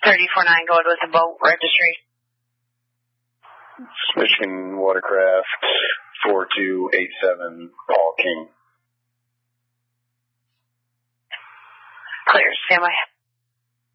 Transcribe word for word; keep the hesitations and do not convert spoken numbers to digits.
thirty-four nine going with the boat registry. Michigan Watercraft four two eight seven, Paul King. Clear, stand by.